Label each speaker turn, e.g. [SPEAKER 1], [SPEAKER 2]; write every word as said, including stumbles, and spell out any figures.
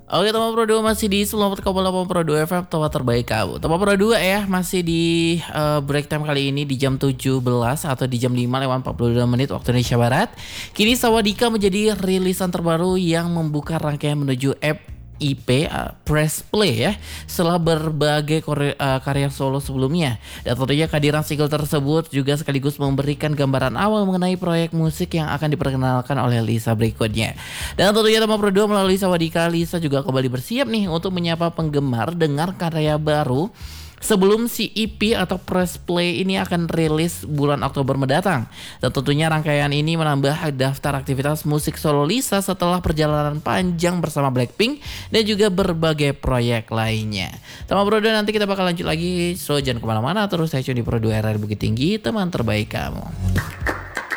[SPEAKER 1] Oke, teman Pro dua masih di sembilan puluh koma delapan Pro dua F M, tempat terbaik kamu. Teman Pro dua ya, masih di uh, break time kali ini di jam tujuh belas atau di jam lima lewat empat puluh dua menit waktu Indonesia Barat. Kini Sawadika menjadi rilisan terbaru yang membuka rangkaian menuju F I P uh, Press Play ya, setelah berbagai kore, uh, karya solo sebelumnya. Dan tentunya kehadiran single tersebut juga sekaligus memberikan gambaran awal mengenai proyek musik yang akan diperkenalkan oleh Lisa berikutnya. Dan tentunya teman Pro dua melalui Sawadika, Lisa juga kembali bersiap nih untuk menyapa penggemar dengar karya baru sebelum si E P atau Press Play ini akan rilis bulan Oktober mendatang. Dan tentunya rangkaian ini menambah daftar aktivitas musik solo Lisa setelah perjalanan panjang bersama Blackpink dan juga berbagai proyek lainnya. Teman Pro dua, nanti kita bakal lanjut lagi, so jangan kemana-mana, terus saya cuma di Pro dua R R Bukit Tinggi, teman terbaik kamu.